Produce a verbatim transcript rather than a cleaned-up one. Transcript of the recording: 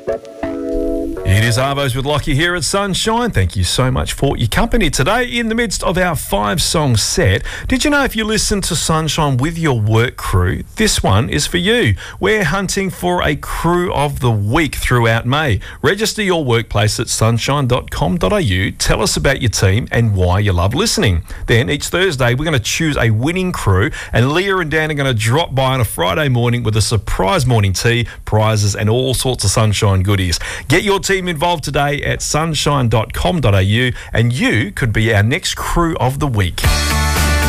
It is Arvos with Lockie here at Sunshine. Thank you so much for your company today in the midst of our five-song set. Did you know if you listen to Sunshine with your work crew, this one is for you. We're hunting for a crew of the week throughout May. Register your workplace at sunshine dot com dot a u. Tell us about your team and why you love listening. Then each Thursday, we're going to choose a winning crew, and Leah and Dan are going to drop by on a Friday morning with a surprise morning tea, prizes and all sorts of Sunshine goodies. Get your team involved today at sunshine dot com dot a u and you could be our next crew of the week.